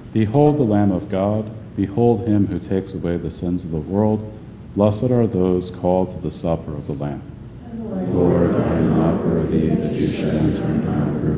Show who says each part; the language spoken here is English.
Speaker 1: Behold the Lamb of God. Behold him who takes away the sins of the world. Blessed are those called to the supper of the Lamb. Lord, I am not worthy that you should enter into my